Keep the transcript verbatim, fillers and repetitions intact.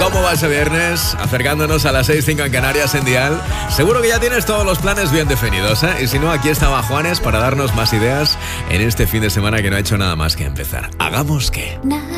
¿Cómo va ese viernes? Acercándonos a las seis cinco en Canarias en Dial. Seguro que ya tienes todos los planes bien definidos, ¿eh? Y si no, aquí estaba Juanes para darnos más ideas en este fin de semana que no ha hecho nada más que empezar. Hagamos que...